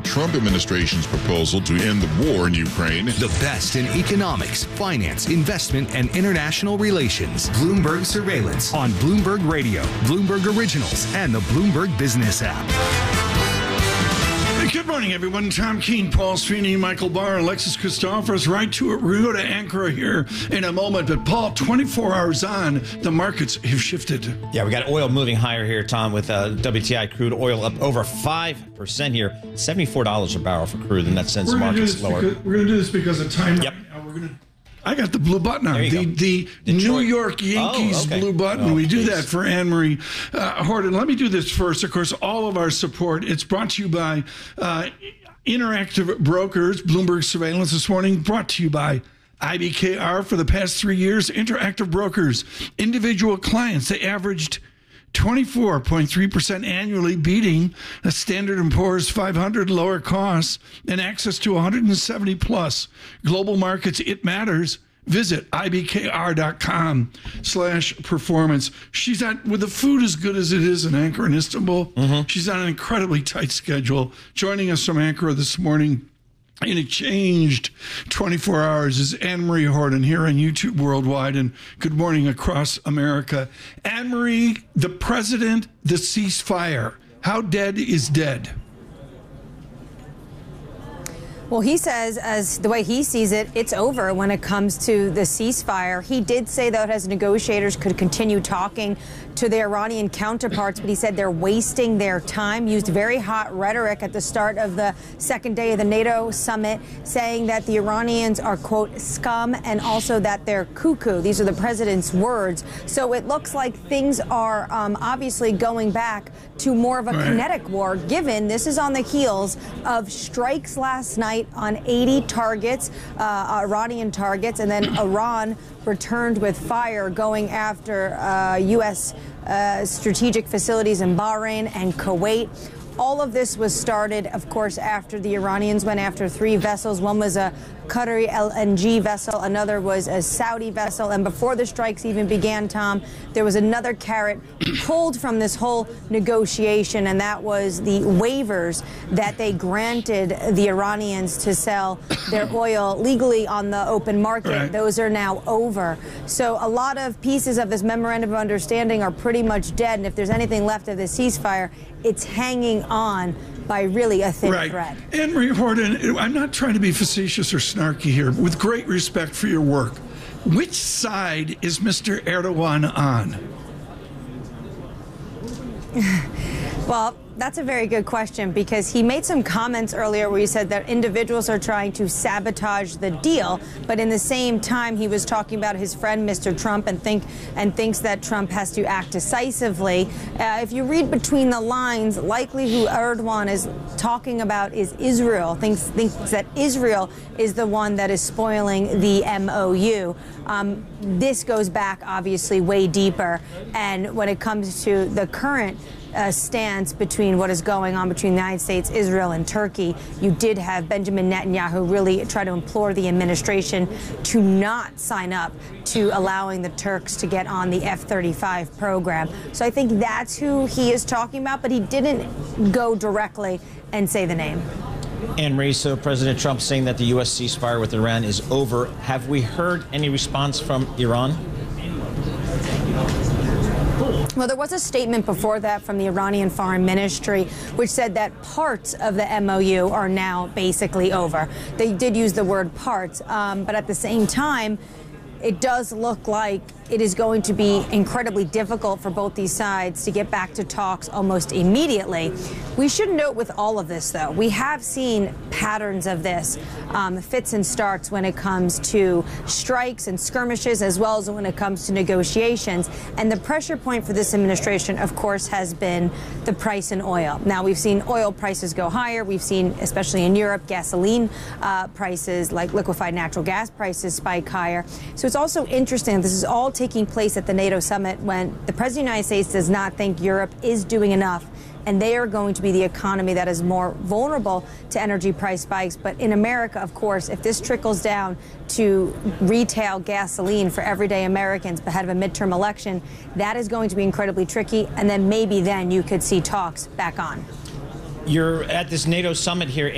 Trump administration's proposal to end the war in Ukraine. The best in economics, finance, investment, and international relations. Bloomberg Surveillance on Bloomberg Radio, Bloomberg Originals, and the Bloomberg Business app. Good morning, everyone. Tom Keene, Paul Sweeney, Michael Barr, Alexis Christophorous. Right to it. We're going to go to Ankara here in a moment. But, Paul, 24 hours on, the markets have shifted. Yeah, we got oil moving higher here, Tom, with WTI crude oil up over 5% here. $74 a barrel for crude, and that sends markets lower. We're going to do this because of time. Yep. I got the blue button on. The New York Yankees blue button. We do that for Anne-Marie Horton. Let me do this first. Of course, all of our support. It's brought to you by Interactive Brokers, Bloomberg Surveillance this morning. Brought to you by IBKR for the past 3 years. Interactive Brokers, individual clients, they averaged 24.3% annually, beating a Standard & Poor's 500 lower costs and access to 170 plus global markets. It matters. Visit ibkr.com/performance. She's at, with the food as good as it is in Ankara in Istanbul. She's on an incredibly tight schedule. Joining us from Ankara this morning in a changed 24 hours is Anne-Marie Horton here on YouTube Worldwide and Good Morning Across America. Anne-Marie, the president, the ceasefire. How dead is dead? Well, he says, as the way he sees it, it's over when it comes to the ceasefire. He did say, though, as negotiators could continue talking to their Iranian counterparts, but he said they're wasting their time, used very hot rhetoric at the start of the second day of the NATO summit, saying that the Iranians are, quote, scum, and also that they're cuckoo. These are the president's words. So it looks like things are obviously going back to more of a kinetic war, given this is on the heels of strikes last night on 80 targets, Iranian targets, and then Iran returned with fire going after U.S. Strategic facilities in Bahrain and Kuwait. All of this was started, of course, after the Iranians went after 3 vessels. One was a Qatari LNG vessel, another was a Saudi vessel, and before the strikes even began, Tom, there was another carrot pulled from this whole negotiation, and that was the waivers that they granted the Iranians to sell their oil legally on the open market. Right. Those are now over. So a lot of pieces of this memorandum of understanding are pretty much dead, and if there's anything left of the ceasefire, it's hanging on by really a thin thread. Anne-Marie Horton, I'm not trying to be facetious or snarky here, but with great respect for your work, which side is Mr. Erdogan on? Well, that's a very good question, because he made some comments earlier where he said that individuals are trying to sabotage the deal, but in the same time he was talking about his friend Mr. Trump and thinks that Trump has to act decisively. If you read between the lines, likely who Erdogan is talking about is Israel. Thinks that Israel is the one that is spoiling the MOU. This goes back obviously way deeper, and when it comes to the current stance between what is going on between the United States, Israel, and Turkey, you did have Benjamin Netanyahu really try to implore the administration to not sign up to allowing the Turks to get on the F-35 program. So I think that's who he is talking about, but he didn't go directly and say the name. Anne-Marie, so President Trump saying that the U.S. ceasefire with Iran is over. Have we heard any response from Iran? Well, there was a statement before that from the Iranian Foreign Ministry, which said that parts of the MOU are now basically over. They did use the word parts, but at the same time, it does look like it is going to be incredibly difficult for both these sides to get back to talks almost immediately. We should note with all of this, though, we have seen patterns of this, fits and starts when it comes to strikes and skirmishes, as well as when it comes to negotiations. And the pressure point for this administration, of course, has been the price in oil. Now, we've seen oil prices go higher. We've seen, especially in Europe, gasoline prices, like liquefied natural gas prices, spike higher. So it's also interesting, this is all taking place at the NATO summit when the President of the United States does not think Europe is doing enough, and they are going to be the economy that is more vulnerable to energy price spikes. But in America, of course, if this trickles down to retail gasoline for everyday Americans ahead of a midterm election, that is going to be incredibly tricky, and then maybe then you could see talks back on. You're at this NATO summit here.